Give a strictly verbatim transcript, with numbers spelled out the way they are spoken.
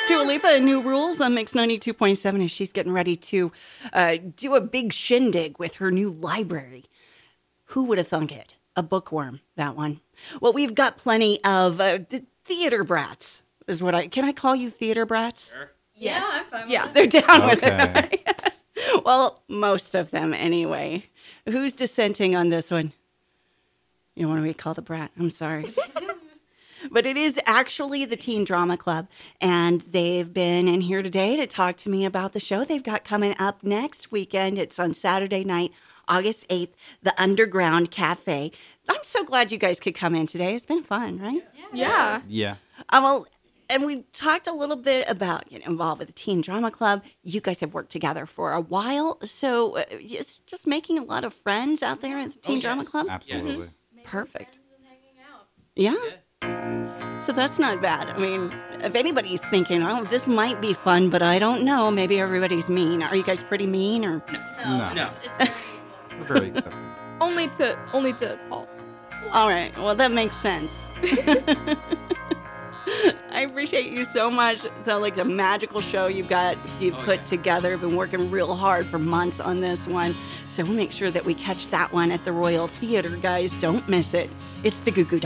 Dua Lipa, New Rules on Mix ninety-two point seven as she's getting ready to uh, do a big shindig with her new library. Who would have thunk it? A bookworm, that one. Well, we've got plenty of uh, d- theater brats, is what I... Can I call you theater brats? Sure. Yes. Yeah, I'm fine with Yeah, it. they're down Okay. with it. Well, most of them anyway. Who's dissenting on this one? You don't want to be called a brat. I'm sorry. But it is actually the Teen Drama Club, and they've been in here today to talk to me about the show they've got coming up next weekend. It's on Saturday night, August eighth, the Underground Cafe. I'm so glad you guys could come in today. It's been fun, right? Yeah. Yeah. Um, well, and we talked a little bit about getting involved with the Teen Drama Club. You guys have worked together for a while, so uh, it's just making a lot of friends out there at the Teen Oh, Drama yes. Club. Absolutely. Perfect. And hanging out. Yeah. Yeah. So that's not bad. I mean, if anybody's thinking, oh, this might be fun, but I don't know, maybe everybody's mean. Are you guys pretty mean or? No. No. It's, it's very We're very accepting. only to only to Paul. All right. Well, that makes sense. I appreciate you so much. It sounds like a magical show you've got you've Oh, put yeah. together. Been working real hard for months on this one. So we'll make sure that we catch that one at the Royal Theater, guys. Don't miss it. It's the Goo Goo